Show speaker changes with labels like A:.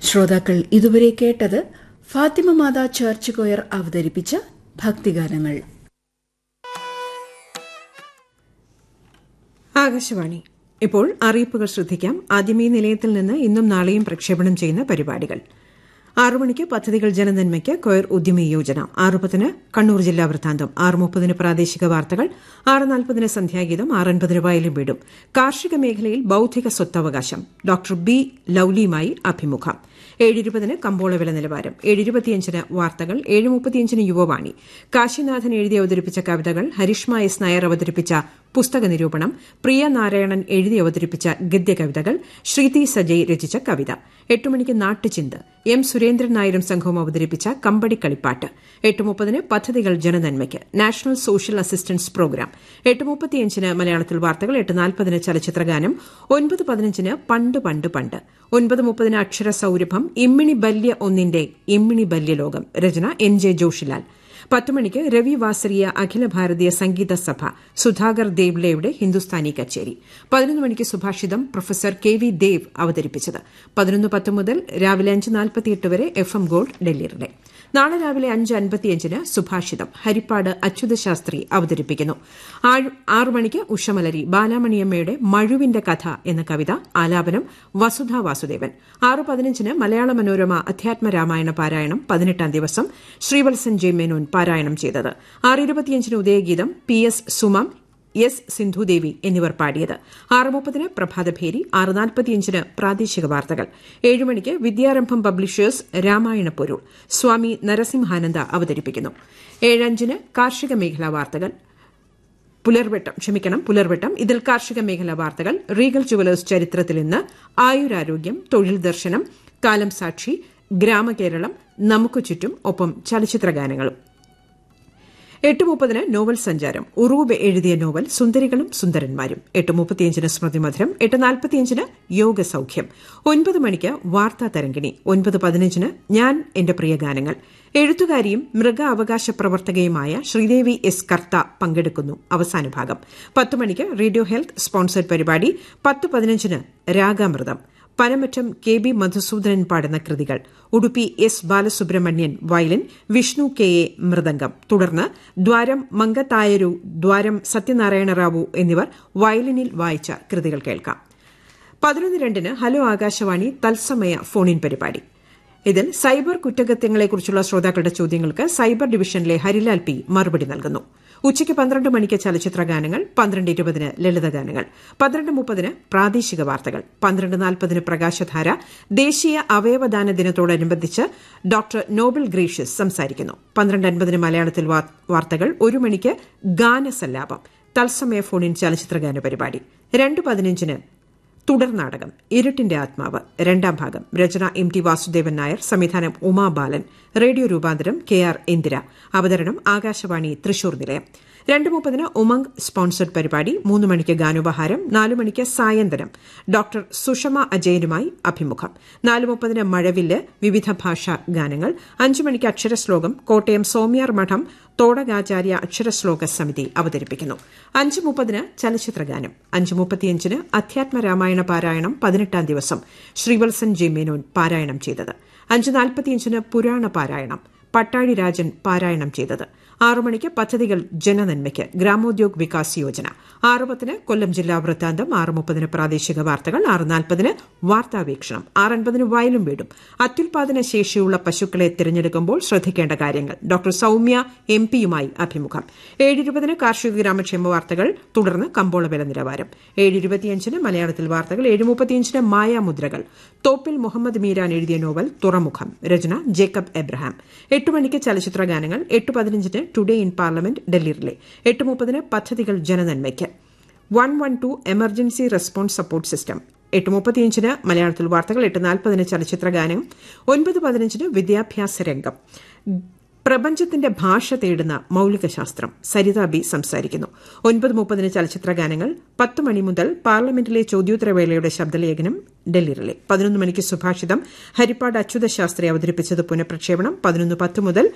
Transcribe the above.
A: ശ്രോതാക്കൾ ഇതുവരെ കേട്ടത് ഫാത്തിമ മാതാ ചർച്ച് കൊയർ അവതരിപ്പിച്ച ഭക്തിഗാനങ്ങൾ.
B: ആകാശവാണി. ഇപ്പോൾ അറിയിപ്പുകൾ ശ്രദ്ധിക്കാം. ആദ്യമേ നിലയത്തിൽ നിന്ന് ഇന്നും നാളെയും പ്രക്ഷേപണം ചെയ്യുന്ന പരിപാടികൾ. 6 മണിക്ക് പദ്ധതികൾ ജനനന്മയ്ക്ക് കൊയർ ഉദ്യമി യോജന. 6:10 കണ്ണൂർ ജില്ലാ വൃത്താന്തം. 6:30 പ്രാദേശിക വാർത്തകൾ. 6:40 സന്ധ്യാഗീതം. 6:50 വയലും വീടും. കാർഷിക മേഖലയിൽ ബൌദ്ധിക സ്വത്തവകാശം. ഡോക്ടർ ബി ലൌലിയുമായി അഭിമുഖം. 7:20 കമ്പോള വില നിലവാരം. 7:25 വാർത്തകൾ. 7:35 യുവവാണി. കാശിനാഥൻ എഴുതി അവതരിപ്പിച്ച കവിതകൾ. ഹരിഷ്മ എസ് നായർ അവതരിപ്പിച്ച പുസ്തക നിരൂപണം. പ്രിയ നാരായണൻ എഴുതി അവതരിപ്പിച്ച ഗദ്യകവിതകൾ. ശ്രീതി സജയ് രചിച്ച കവിത. 8 മണിക്ക് നാട്ടുചിന്ത്. എം സുരേന്ദ്രൻ നായരും സംഘവും അവതരിപ്പിച്ച കമ്പടിക്കളിപ്പാട്ട്. 8:30 പദ്ധതികൾ ജനനന്മയ്ക്ക്. National social assistance programme. 8:35 മലയാളത്തിൽ വാർത്തകൾ. 8:40 ചലച്ചിത്രഗാനം. 9:15 പണ്ട് പണ്ട് പണ്ട്. 9:30 അക്ഷരസൌരഭം. ഇമ്മിണി ബല്യ ഒന്നിന്റെ ഇമ്മിണി ബല്യലോകം. രചന NJ ജോഷിലാൽ. 10 മണിക്ക് രവി വാസരിയ അഖില ഭാരതീയ സംഗീത സഭ സുധാകർ ദേവ്ലെയുടെ ഹിന്ദുസ്ഥാനി കച്ചേരി. 11 മണിക്ക് സുഭാഷിതം പ്രൊഫസർ KV ദേവ് അവതരിപ്പിച്ചത്. 11:10 മുതൽ രാവിലെ 5:48 വരെ FM ഗോൾഡ് ഡൽഹിയിലെ. നാളെ രാവിലെ 5:55 സുഭാഷിതം ഹരിപ്പാട് അച്യുത ശാസ്ത്രി അവതരിപ്പിക്കുന്നു. 6 മണിക്ക് ഉഷമലരി ബാലാമണിയമ്മയുടെ മഴുവിന്റെ കഥ എന്ന കവിത. ആലാപനം വസുധ വാസുദേവൻ. 6:15 മലയാള മനോരമ അധ്യാത്മരാമായണ പാരായണം. 18ാം ദിവസം ശ്രീവത്സൻ ജെ മേനോൻ പാരായണം ചെയ്തത്. 6:25 ഉദയഗീതം. PS സുമം, S സിന്ധുദേവി എന്നിവർ പാടിയത്. 6:30 പ്രഭാതഭേരി. 6:45 പ്രാദേശിക വാർത്തകൾ. 7 മണിക്ക് വിദ്യാരംഭം പബ്ലിഷേഴ്സ് രാമായണ പൊരുൾ സ്വാമി നരസിംഹാനന്ദ അവതരിപ്പിക്കുന്നു. 7:05 കാർഷിക മേഖലാ വാർത്തകൾ. പുലർവെട്ടം. ഇതിൽ കാർഷിക മേഖലാ വാർത്തകൾ. റീഗൽ ജുവലേഴ്സ് ചരിത്രത്തിൽ ഇന്ന്. ആയുരാരോഗ്യം. തൊഴിൽ ദർശനം. കാലം സാക്ഷി. ഗ്രാമകേരളം. നമുക്ക് ചുറ്റും. ഒപ്പം ചലച്ചിത്രഗാനങ്ങളും. 8:30 നോവൽ സഞ്ചാരം. ഉറൂബ് എഴുതിയ നോവൽ സുന്ദരികളും സുന്ദരന്മാരും. 8:35 സ്മൃതിമധുരം. 8:45 യോഗസൌഖ്യം. 9 മണിക്ക് വാർത്താ തരംഗിണി. 9:15 ഞാൻ എന്റെ പ്രിയ ഗാനങ്ങൾ. എഴുത്തുകാരിയും മൃഗാവകാശ പ്രവർത്തകയുമായ ശ്രീദേവി S കർത്ത പങ്കെടുക്കുന്നു. അവസാന ഭാഗം. 10 മണിക്ക് റേഡിയോ ഹെൽത്ത് സ്പോൺസർഡ് പരിപാടി. 10:15 രാഗാമൃതം. പനമറ്റം KB മധുസൂദനൻ പാടുന്ന കൃതികൾ. Udupi S Balasubramanian violin. Vishnu KA mridangam. തുടർന്ന് ദ്വാരം മങ്കത്തായരു, ദ്വാരം സത്യനാരായണ റാവു എന്നിവർ വയലിനിൽ വായിച്ച കൃതികൾ കേൾക്കാം. 11:02 ഹലോ ആകാശവാണി തത്സമയ ഫോണിൻ പരിപാടി. ഇതിൽ സൈബർ കുറ്റകൃത്യങ്ങളെക്കുറിച്ചുള്ള ശ്രോതാക്കളുടെ ചോദ്യങ്ങൾക്ക് സൈബർ ഡിവിഷനിലെ ഹരിലാൽ P മറുപടി നൽകുന്നു. ഉച്ചയ്ക്ക് 12 മണിക്ക് ചലച്ചിത്രഗാനങ്ങൾ. 12:20 ലളിതഗാനങ്ങൾ. 12:30 പ്രാദേശിക വാർത്തകൾ. 12:40 പ്രകാശധാര. ദേശീയ അവയവദാന ദിനത്തോടനുബന്ധിച്ച് ഡോക്ടർ നോബൽ ഗ്രേഷ്യസ് സംസാരിക്കുന്നു. 12:50 മലയാളത്തിൽ വാർത്തകൾ. 1 മണിക്ക് ഗാനസല്ലാപം തത്സമയ ഫോണിൻ ചലച്ചിത്രഗാന പരിപാടി. 2:15 തുടർ നാടകം ഇരുട്ടിന്റെ ആത്മാവ് 2ാം ഭാഗം. രചന MT വാസുദേവൻ നായർ. സംവിധാനം ഉമാ ബാലൻ. റേഡിയോ രൂപാന്തരം KR ഇന്ദിര. അവതരണം ആകാശവാണി തൃശൂർ നിലയം. 2:30 ഉമംഗ് സ്പോൺസർഡ് പരിപാടി. 3 മണിക്ക് ഗാനോപഹാരം. 4 മണിക്ക് സായന്തനം. ഡോക്ടർ സുഷമ അജയനുമായി അഭിമുഖം. 4:30 മഴവില്ല് വിവിധ ഭാഷാ ഗാനങ്ങൾ. 5 മണിക്ക് അക്ഷരശ്ലോകം. കോട്ടയം സോമ്യാർ മഠം തോടകാചാര്യ അക്ഷരശ്ലോക സമിതി അവതരിപ്പിക്കുന്നു. 5:30 ചലച്ചിത്രഗാനം. 5:35 അധ്യാത്മരാമായണ പാരായണം. 18ാം ദിവസം ശ്രീവത്സൻ ജെ മേനോൻ പാരായണം ചെയ്തത്. 5:45 പുരാണ പാരായണം. പട്ടാഴി രാജൻ പാരായണം ചെയ്തത്. 6 മണിക്ക് പദ്ധതികൾ ജനനന്മയ്ക്ക് ഗ്രാമോദ്യോഗ് വികാസ് യോജന. 6:10 കൊല്ലം ജില്ലാ വൃത്താന്തം. 6:30 പ്രാദേശിക വാർത്തകൾ. 6:40 വാർത്താവീക്ഷണം. 6:50 വയലും വീടും. അത്യുൽപാദന ശേഷിയുള്ള പശുക്കളെ തിരഞ്ഞെടുക്കുമ്പോൾ ശ്രദ്ധിക്കേണ്ട കാര്യങ്ങൾ. ഡോക്ടർ സൌമ്യ MP-യുമായി അഭിമുഖം. 7:20 കാർഷിക ഗ്രാമക്ഷേമ വാർത്തകൾ. തുടർന്ന് കമ്പോള വില നിലവാരം. 7:25 മലയാളത്തിൽ വാർത്തകൾ. 7:35 മായാമുദ്രകൾ. തോപ്പിൽ മുഹമ്മദ് മീരാൻ എഴുതിയ നോവൽ തുറമുഖം. രചന ജേക്കബ് എബ്രഹാം. 8 മണിക്ക് ചലച്ചിത്രഗാനങ്ങൾ. 8:15 ടുഡേ ഇൻ പാർലമെന്റ് ഡൽഹിയിലെ. 8:30 പദ്ധതികൾ ജനനന്മയ്ക്ക്. 112 എമർജൻസി റെസ്പോൺസ് സപ്പോർട്ട് സിസ്റ്റം. 8:35 മലയാളത്തിൽ വാർത്തകൾ. 8:40 ചലച്ചിത്രഗാനം. 9:15 വിദ്യാഭ്യാസ രംഗം. പ്രപഞ്ചത്തിന്റെ ഭാഷ തേടുന്ന മൌലിക ശാസ്ത്രം. സരിത B സംസാരിക്കുന്നു. 9:30 ചലച്ചിത്രഗാനങ്ങൾ. 10 മണി മുതൽ പാർലമെന്റിലെ ചോദ്യോത്തരവേളയുടെ ശബ്ദലേഖനം ഡൽഹിയിലെ. 11 മണിക്ക് സുഭാഷിതം ഹരിപ്പാട് അച്യുത ശാസ്ത്രി അവതരിപ്പിച്ചത് പുനഃപ്രക്ഷേപണം. 11:10 മുതൽ